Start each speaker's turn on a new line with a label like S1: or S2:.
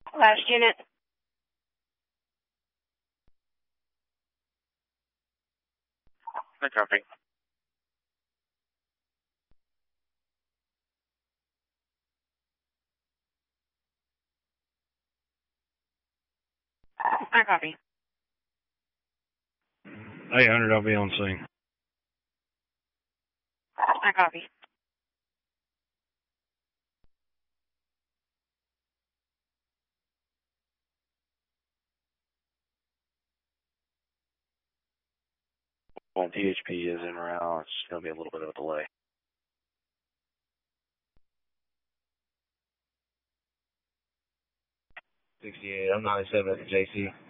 S1: Last unit.
S2: I copy.
S1: I copy.
S3: 800, I'll be on scene.
S1: I copy.
S2: When PHP is in route, it's going to be a little bit of a delay.
S4: 68, I'm 97 at the JC.